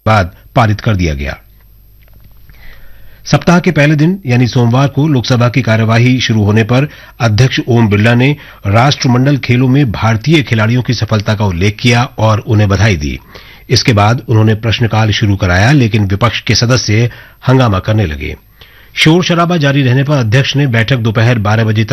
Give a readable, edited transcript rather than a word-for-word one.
बाद पारित कर दिया गया। सप्ताह के पहले दिन यानी सोमवार को लोकसभा की कार्यवाही शुरू होने पर अध्यक्ष ओम बिरला ने राष्ट्रमंडल खेलों में भारतीय खिलाड़ियों की सफलता का उल्लेख किया और उन्हें बधाई दी। इसके बाद उन्होंने प्रश्नकाल शुरू कराया, लेकिन विपक्ष के सदस्य हंगामा करने लगे। शोर शराबा जारी रहने पर अध्यक्ष ने बैठक दोपहर 12 बजे तक